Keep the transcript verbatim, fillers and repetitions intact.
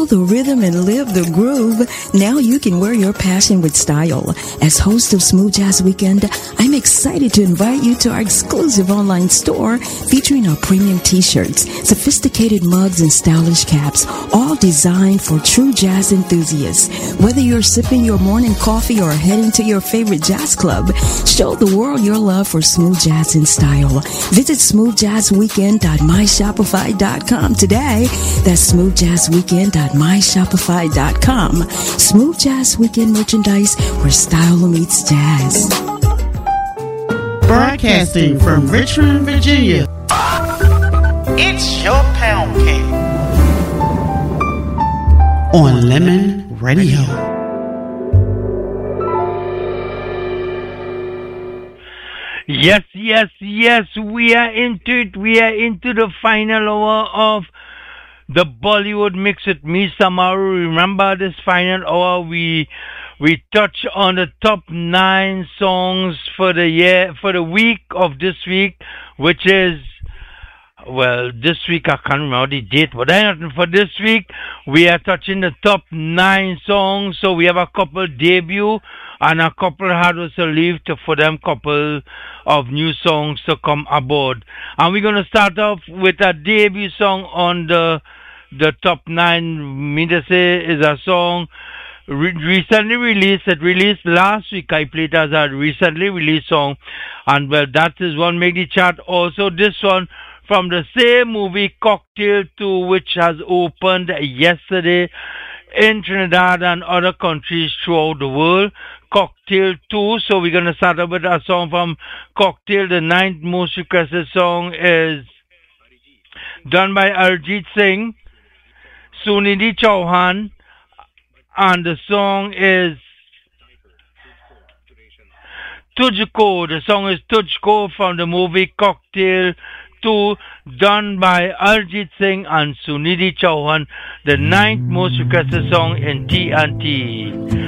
Feel the rhythm and live the groove. Now you can wear your passion with style. As host of Smooth Jazz Weekend, I'm excited to invite you to our exclusive online store featuring our premium t-shirts, sophisticated mugs, and stylish caps, all designed for true jazz enthusiasts. Whether you're sipping your morning coffee or heading to your favorite jazz club, show the world your love for smooth jazz in style. Visit smooth jazz weekend dot my shopify dot com today. That's smooth jazz weekend dot my shopify dot com. Smooth Jazz Weekend merchandise where style meets jazz. Broadcasting from Richmond, Virginia. It's your pound cake on Lemon Radio. Yes, yes, yes, we are into it. We are into the final hour of the Bollywood Mix with me, Samaru. Remember this final hour, we we touch on the top nine songs for the year, for the week of this week, which is, well, this week I can't remember the date, but for this week we are touching the top nine songs. So we have a couple debut and a couple had us to leave to, for them couple of new songs to come aboard. And we're going to start off with a debut song on the the top nine. Me to say is a song re- recently released. It released last week. I played as a recently released song. And well, that is one made the chart. Also, this one from the same movie, Cocktail two, which has opened yesterday in Trinidad and other countries throughout the world. Cocktail two. So we're going to start up with a song from Cocktail. The ninth most requested song is done by Arijit Singh, Sunidhi Chauhan, and the song is Tujhko. The song is Tujhko from the movie Cocktail two, done by Arijit Singh and Sunidhi Chauhan, the ninth most requested song in T N T.